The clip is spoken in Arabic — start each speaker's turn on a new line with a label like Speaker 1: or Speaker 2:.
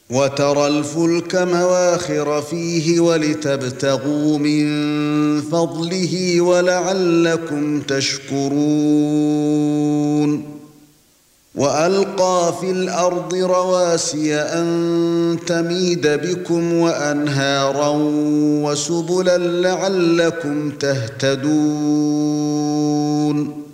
Speaker 1: وَتَرَى الْفُلْكَ مَوَاخِرَ فِيهِ وَلِتَبْتَغُوا مِنْ فَضْلِهِ وَلَعَلَّكُمْ تَشْكُرُونَ وَأَلْقَى فِي الْأَرْضِ رَوَاسِيَ أَن تَمِيدَ بِكُمْ وَأَنْهَارًا وَسُبُلًا لَعَلَّكُمْ تَهْتَدُونَ